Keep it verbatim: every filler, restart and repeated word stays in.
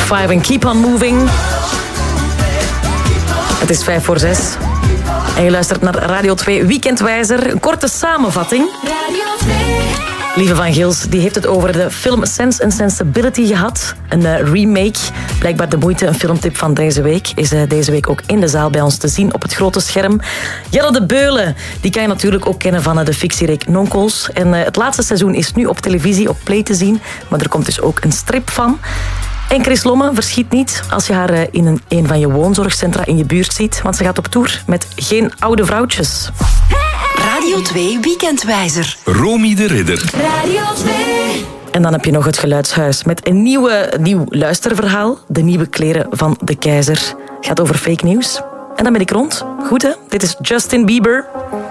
five en Keep on Moving. Het is vijf voor zes. En je luistert naar Radio twee Weekendwijzer. Een korte samenvatting. Radio twee. Lieve van Gils die heeft het over de film Sense and Sensibility gehad. Een uh, remake. Blijkbaar de moeite. Een filmtip van deze week. Is uh, deze week ook in de zaal bij ons te zien op het grote scherm. Jelle de Beulen. Die kan je natuurlijk ook kennen van uh, de fictiereek Nonkels. En uh, het laatste seizoen is nu op televisie op Play te zien. Maar er komt dus ook een strip van. En Chris Lomme verschiet niet als je haar uh, in een, een van je woonzorgcentra in je buurt ziet. Want ze gaat op tour met Geen Oude Vrouwtjes. Radio twee Weekendwijzer. Romy de Ridder. Radio twee. En dan heb je nog het Geluidshuis met een nieuwe, nieuw luisterverhaal. De nieuwe kleren van de keizer. Gaat over fake nieuws. En dan ben ik rond. Goed hè? Dit is Justin Bieber.